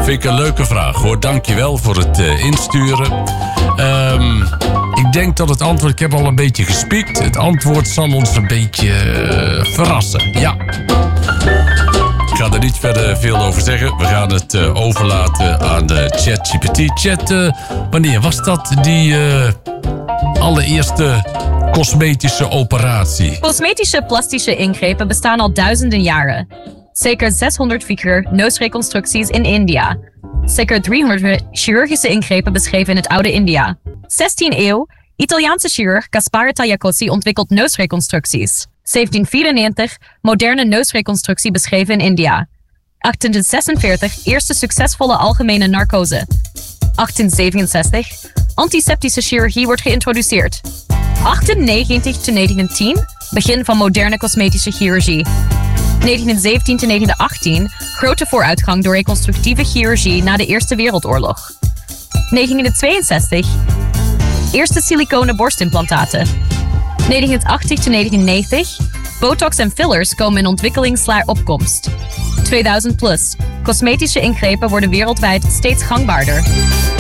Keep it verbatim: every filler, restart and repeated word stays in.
Vind ik een leuke vraag hoor. Dankjewel voor het uh, insturen. Um, ik denk dat het antwoord... Ik heb al een beetje gespiekt. Het antwoord zal ons een beetje uh, verrassen. Ja. Ik ga er niet verder veel over zeggen. We gaan het uh, overlaten aan de ChatGPT. Chat, uh, wanneer was dat die uh, allereerste cosmetische operatie? Cosmetische plastische ingrepen bestaan al duizenden jaren. Zeker zeshonderd figuur neusreconstructies in India. Zeker driehonderd chirurgische ingrepen beschreven in het oude India. zestiende eeuw, Italiaanse chirurg Gaspare Tagliacozzi ontwikkelt neusreconstructies. zeventien vierennegentig, moderne neusreconstructie beschreven in India. achttienhonderdzesenveertig, eerste succesvolle algemene narcose. achttienhonderdzevenenzestig, antiseptische chirurgie wordt geïntroduceerd. achttienhonderdnegenennegentig tot negentien, begin van moderne cosmetische chirurgie. negentienzeventien tot negentienachttien, grote vooruitgang door reconstructieve chirurgie na de Eerste Wereldoorlog. negentienhonderdtweeënzestig, eerste siliconen borstimplantaten. negentienhonderdachtig tot negentiennegentig, botox en fillers komen in ontwikkeling slaar opkomst. tweeduizend plus, cosmetische ingrepen worden wereldwijd steeds gangbaarder.